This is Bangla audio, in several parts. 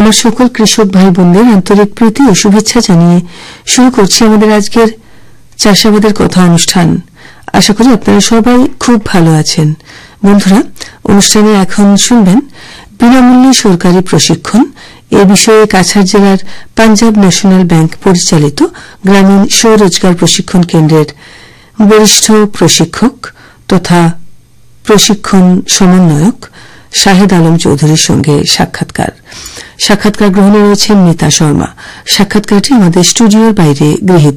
আমার সকল কৃষক ভাই বোনদের আন্তরিক প্রীতি ও শুভেচ্ছা জানিয়ে শুরু করছি আমাদের আজকের চাষাবাদের কথা অনুষ্ঠান। আশা করি আপনারা সবাই খুব ভালো আছেন। বন্ধুরা, অনুষ্ঠানে এখন শুনবেন বিনামূল্যে সরকারি প্রশিক্ষণ। এ বিষয়ে কাছাড় জেলার পাঞ্জাব ন্যাশনাল ব্যাংক পরিচালিত গ্রামীণ স্বরোজগার প্রশিক্ষণ কেন্দ্রের বরিষ্ঠ প্রশিক্ষক তথা প্রশিক্ষণ সমন্বয়ক শাহেদ আলম চৌধুরীর সঙ্গে সাক্ষাৎকার গ্রহণে রয়েছেন মিতা শর্মা। সাক্ষাৎকারটি আমাদের স্টুডিওর বাইরে গৃহীত।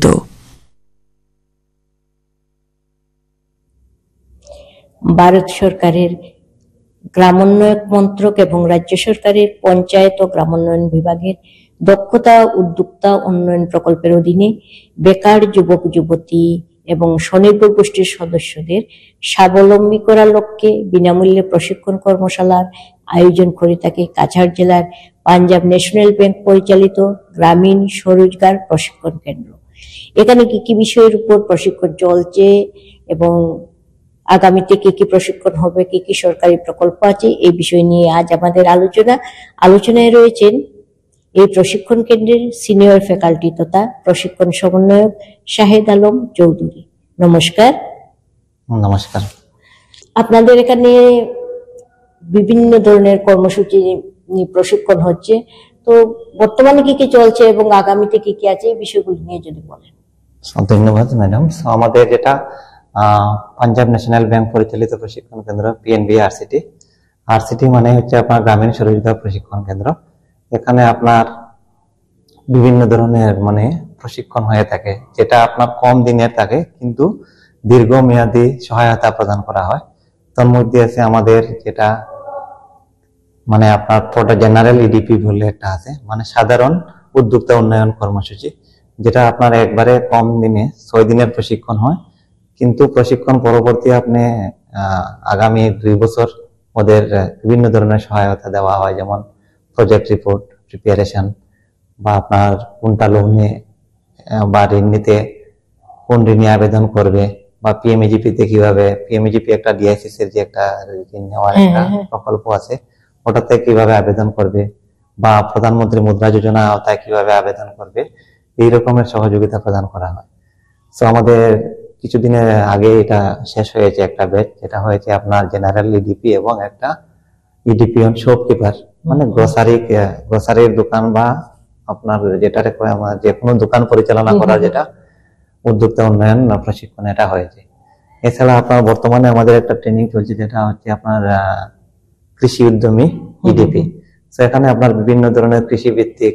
ভারত সরকারের গ্রামোন্নয়ন মন্ত্রক এবং রাজ্য সরকারের পঞ্চায়েত ও গ্রামোন্নয়ন বিভাগের দক্ষতা উদ্যোক্তা উন্নয়ন প্রকল্পের অধীনে বেকার যুবক যুবতী এবং স্বনির্ভর গোষ্ঠীর সদস্যদের স্বাবলম্বী করার লক্ষ্যে বিনামূল্যে প্রশিক্ষণ কর্মশালার আয়োজন করে থাকে কাছাড় জেলার পাঞ্জাব ন্যাশনাল ব্যাংক পরিচালিত গ্রামীণ স্বরোজগার প্রশিক্ষণ কেন্দ্র। এখানে কি কি বিষয়ের উপর প্রশিক্ষণ চলছে এবং আগামীতে কি কি প্রশিক্ষণ হবে, কি কি সরকারি প্রকল্প আছে, এই বিষয় নিয়ে আজ আমাদের আলোচনায় রয়েছেন এই প্রশিক্ষণ কেন্দ্রের সিনিয়র ফ্যাকাল্টি তথা প্রশিক্ষণ সমন্বয়ক শাহেদ আলম চৌধুরী। নমস্কার। নমস্কার। আপনাদের এখানে বিভিন্ন ধরনের কর্মসূচি প্রশিক্ষণ হচ্ছে, তো বর্তমানে কি কি চলছে এবং আগামীতে কি কি আছে এই বিষয়গুলো নিয়ে যদি বলেন। ধন্যবাদ ম্যাডাম। আমাদের যেটা পাঞ্জাব ন্যাশনাল ব্যাংক পরিচালিত প্রশিক্ষণ কেন্দ্র পিএনবি আরসিটি মানে হচ্ছে আপনার গ্রামীণ স্বরোজগার প্রশিক্ষণ কেন্দ্র। এখানে আপনার বিভিন্ন ধরনের প্রশিক্ষণ হয়ে থাকে, যেটা আপনার কম দিনের থাকে কিন্তু দীর্ঘমেয়াদী সহায়তা প্রদান করা হয়। তার মধ্যে আছে আমাদের যেটা আপনার জেনারেল ইডিপি বলে একটা আছে, সাধারণ উদ্যোক্তা উন্নয়ন কর্মসূচি, যেটা আপনার একবারে কম দিনে 6 দিনের প্রশিক্ষণ হয়, কিন্তু প্রশিক্ষণ পরবর্তী আপনি আগামী 2 বছর ওদের বিভিন্ন ধরনের সহায়তা দেওয়া হয়, যেমন প্রজেক্ট রিপোর্ট প্রিপারেশন বা আপনার কোনটা লোনে বা ঋণ নিতে কোন ঋণে আবেদন করবে, বা পিএমএজিপিতে কিভাবে পিএমএজিপি একটা ডিআইসিস এর যে একটা ঋণ নেওয়ার একটা প্রকল্প আছে ওটাতে কিভাবে আবেদন করবে, বা প্রধানমন্ত্রী মুদ্রা যোজনা আওতায় কিভাবে আবেদন করবে, এই রকমের সহযোগিতা প্রদান করা হয়। তো আমাদের কিছুদিনের আগে এটা শেষ হয়েছে একটা ব্যাচ, যেটা হয়েছে আপনার জেনারেল ইডিপি এবং একটা ইডিপি অন শপকিপার, গ্রোসারির দোকান বা আপনার যেটা যে কোনো দোকান পরিচালনা করার যেটা উদ্যোক্তা উন্নয়ন প্রশিক্ষণ এটা হয়েছে। এছাড়া আপনার বর্তমানে আমাদের একটা ট্রেনিং চলছে, যেটা হচ্ছে আপনার কৃষি উদ্যমী ইডিপি। তো এখানে আপনার বিভিন্ন ধরনের কৃষি ভিত্তিক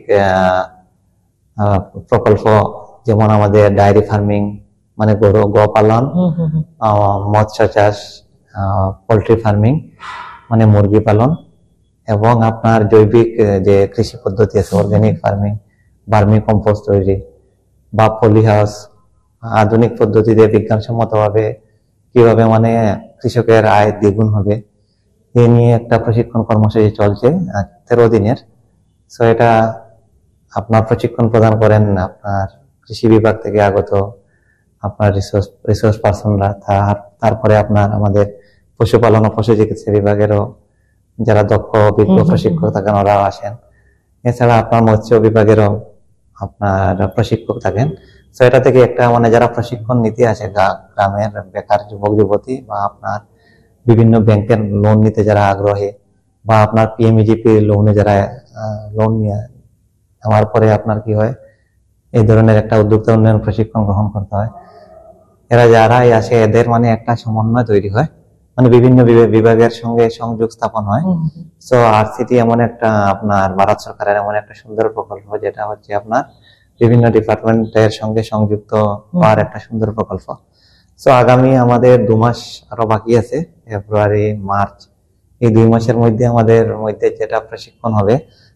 প্রকল্প, যেমন আমাদের ডায়েরি ফার্মিং গোপালন, মৎস্য চাষ, পোল্ট্রি ফার্মিং মুরগি পালন, এবং আপনার জৈবিক যে কৃষি পদ্ধতি আছে অর্গানিক ফার্মিং, ভার্মি কম্পোস্ট তৈরি বা পলি হাউস, আধুনিক পদ্ধতিতে বিজ্ঞানসম্মতভাবে কিভাবে কৃষকের আয় দ্বিগুণ হবে, এ নিয়ে একটা প্রশিক্ষণ কর্মসূচি চলছে 13 দিনের। সো এটা আপনার প্রশিক্ষণ প্রদান করেন আপনার কৃষি বিভাগ থেকে আগত আপনার রিসোর্স পার্সনরা, তারপরে আপনার আমাদের পশুপালন ও পশু চিকিৎসা বিভাগেরও যারা দক্ষ অভিজ্ঞ প্রশিক্ষক থাকেন ওরাও আসেন। এছাড়া আপনার মৎস্য বিভাগেরও আপনার প্রশিক্ষক থাকেন। তো এটা থেকে একটা যারা প্রশিক্ষণ নিতে আসে গ্রামের বেকার যুবক যুবতী, বা আপনার বিভিন্ন ব্যাংকের লোন নিতে যারা আগ্রহী, বা আপনার পিএমইজিপি লোনে যারা লোন নিয়ে নেওয়ার পরে আপনার কি হয়, এই ধরনের একটা উদ্যোক্তা উন্নয়ন প্রশিক্ষণ গ্রহণ করতে হয়। এরা যারাই আসে এদের একটা সমন্বয় তৈরি হয়, বিভিন্ন বিভাগের সঙ্গে সংযোগ স্থাপন হয়। তো আরসিটি এমন একটা আপনার ভারত সরকারের এমন একটা সুন্দর প্রকল্প, যেটা হচ্ছে আপনার বিভিন্ন ডিপার্টমেন্টের সঙ্গে সংযুক্ত হওয়ার একটা সুন্দর প্রকল্প। তো আগামী আমাদের 2 মাস আরো বাকি আছে, ফেব্রুয়ারি মার্চ, এই 2 মাসের মধ্যে আমাদের যেটা প্রশিক্ষণ হবে